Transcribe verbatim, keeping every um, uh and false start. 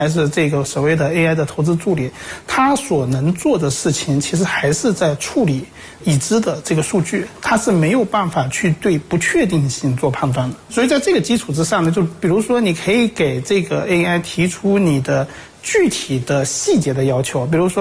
还是这个所谓的 A I 的投资助理，它所能做的事情，其实还是在处理已知的这个数据，它是没有办法去对不确定性做判断的。所以在这个基础之上呢，就比如说你可以给这个 A I 提出你的具体的细节的要求，比如说。